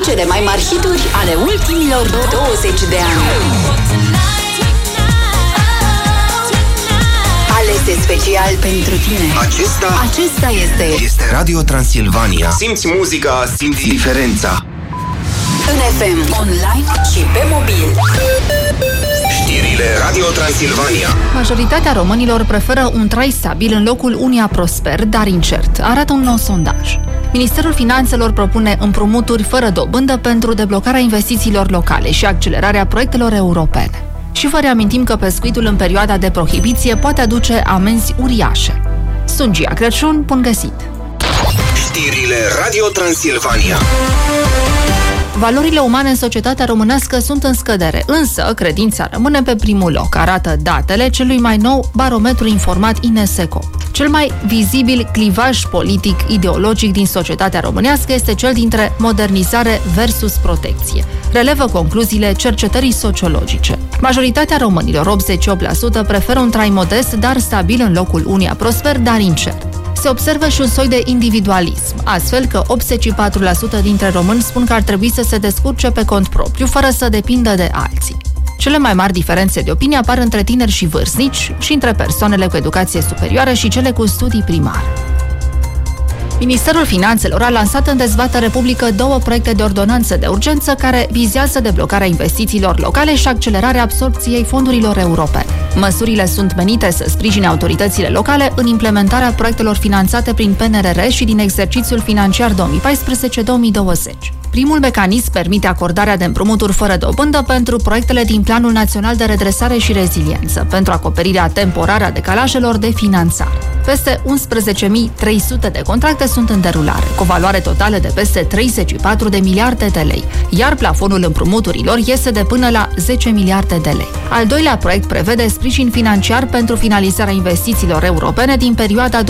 și cele mai mari hituri ale ultimilor 20 de ani. Alese special pentru tine. Acesta este Radio Transilvania. Simți muzica, simți diferența. în FM, online și pe mobil. Știrile Radio Transilvania. Majoritatea românilor preferă un trai stabil în locul unuia prosper, dar incert, arată un nou sondaj. Ministerul Finanțelor propune împrumuturi fără dobândă pentru deblocarea investițiilor locale și accelerarea proiectelor europene. Și vă reamintim că pescuitul în perioada de prohibiție poate aduce amenzi uriașe. Sunt Gia Crăciun, bun găsit! Știrile Radio Transilvania. Valorile umane în societatea românească sunt în scădere, însă credința rămâne pe primul loc, arată datele celui mai nou barometru informat Ineseco. Cel mai vizibil clivaj politic-ideologic din societatea românească este cel dintre modernizare versus protecție. Relevă concluziile cercetării sociologice. Majoritatea românilor, 88%, preferă un trai modest, dar stabil în locul unuia prosper, dar incert. Se observă și un soi de individualism, astfel că 84% dintre români spun că ar trebui să se descurce pe cont propriu, fără să depindă de alții. Cele mai mari diferențe de opinie apar între tineri și vârstnici și între persoanele cu educație superioară și cele cu studii primare. Ministerul Finanțelor a lansat în dezbatere publică 2 proiecte de ordonanță de urgență care vizează deblocarea investițiilor locale și accelerarea absorbției fondurilor europene. Măsurile sunt menite să sprijine autoritățile locale în implementarea proiectelor finanțate prin PNRR și din exercițiul financiar 2014-2020. Primul mecanism permite acordarea de împrumuturi fără dobândă pentru proiectele din Planul Național de Redresare și Reziliență, pentru acoperirea temporară a decalajelor de finanțare. Peste 11.300 de contracte sunt în derulare, cu o valoare totală de peste 34 de miliarde de lei, iar plafonul împrumuturilor este de până la 10 miliarde de lei. Al doilea proiect prevede sprijin financiar pentru finalizarea investițiilor europene din perioada 2014-2020.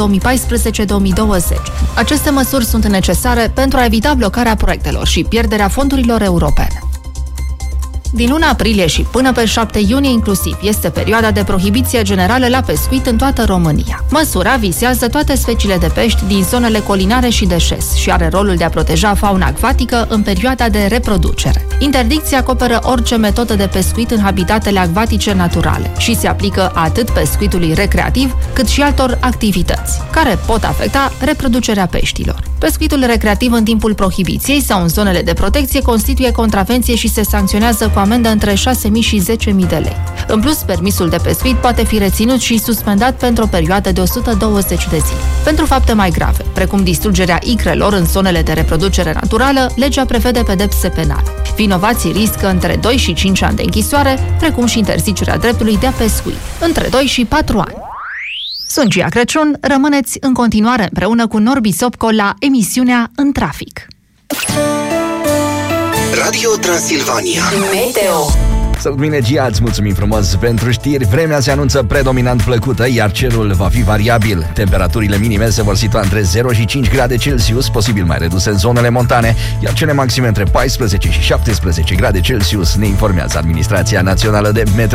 Aceste măsuri sunt necesare pentru a evita blocarea proiectelor și pierderea fondurilor europene. Din luna aprilie și până pe 7 iunie inclusiv este perioada de prohibiție generală la pescuit în toată România. Măsura vizează toate speciile de pești din zonele colinare și de șes și are rolul de a proteja fauna acvatică în perioada de reproducere. Interdicția acoperă orice metodă de pescuit în habitatele acvatice naturale și se aplică atât pescuitului recreativ, cât și altor activități, care pot afecta reproducerea peștilor. Pescuitul recreativ în timpul prohibiției sau în zonele de protecție constituie contravenție și se sancționează cu amendă între 6.000 și 10.000 de lei. În plus, permisul de pescuit poate fi reținut și suspendat pentru o perioadă de 120 de zile. Pentru fapte mai grave, precum distrugerea icrelor în zonele de reproducere naturală, legea prevede pedepse penale. Vinovații riscă între 2 și 5 ani de închisoare, precum și interzicerea dreptului de a pescui, între 2 și 4 ani. Sunt Gia Crăciun, rămâneți în continuare împreună cu Norbi Sopco la emisiunea În Trafic. Radio Transilvania. Meteo. Salut, mine Gia, îți mulțumim frumos pentru știri. Vremea se anunță predominant plăcută, iar cerul va fi variabil. Temperaturile minime se vor situa între 0 și 5 grade Celsius, posibil mai reduse în zonele montane, iar cele maxime între 14 și 17 grade Celsius, ne informează Administrația Națională de Meteo.